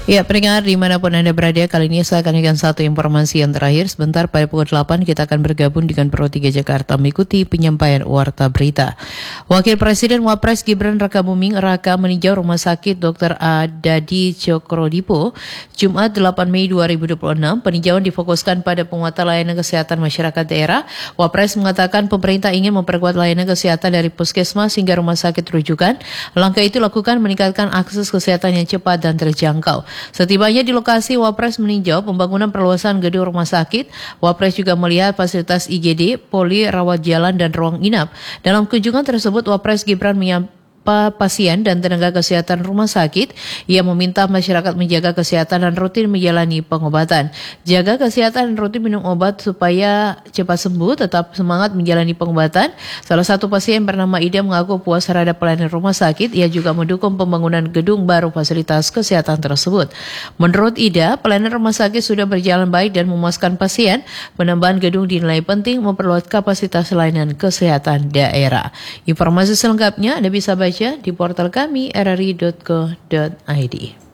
Ya, pendengar dimanapun Anda berada, kali ini saya akan berikan satu informasi yang terakhir. Sebentar pada pukul 8 kita akan bergabung dengan Pro 3 Jakarta mengikuti penyampaian Warta Berita. Wakil Presiden Wapres Gibran Rakabuming Raka meninjau Rumah Sakit Dr. Dadi Cokro-Dipo Jumat 8 Mei 2026. Peninjauan difokuskan pada penguatan layanan kesehatan masyarakat daerah. Wapres mengatakan pemerintah ingin memperkuat layanan kesehatan dari puskesmas hingga rumah sakit rujukan. Langkah itu dilakukan meningkatkan akses kesehatan yang cepat dan terjangkau. Setibanya di lokasi, Wapres meninjau pembangunan perluasan gedung rumah sakit. Wapres juga melihat fasilitas IGD, poli, rawat jalan, dan ruang inap. Dalam kunjungan tersebut, Wapres Gibran menyapa pasien dan tenaga kesehatan rumah sakit. Ia meminta masyarakat menjaga kesehatan dan rutin menjalani pengobatan. Jaga kesehatan dan rutin minum obat supaya cepat sembuh, tetap semangat menjalani pengobatan. Salah satu pasien bernama Ida mengaku puas terhadap pelayanan rumah sakit. Ia juga mendukung pembangunan gedung baru fasilitas kesehatan tersebut. Menurut Ida, pelayanan rumah sakit sudah berjalan baik dan memuaskan pasien. Penambahan gedung dinilai penting memperluas kapasitas layanan kesehatan daerah. Informasi selengkapnya Anda bisa baca di portal kami rri.co.id.